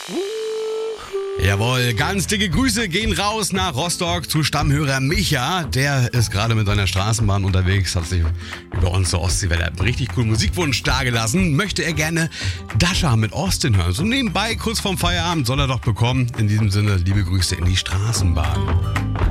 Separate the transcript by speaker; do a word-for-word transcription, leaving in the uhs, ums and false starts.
Speaker 1: Jawohl, ganz dicke Grüße gehen raus nach Rostock zu Stammhörer Micha. Der ist gerade mit seiner Straßenbahn unterwegs, hat sich über unsere Ostseewelle einen richtig coolen Musikwunsch dargelassen. Möchte er gerne Dasha mit Austin hören. So nebenbei, kurz vorm Feierabend, soll er doch bekommen. In diesem Sinne, liebe Grüße in die Straßenbahn.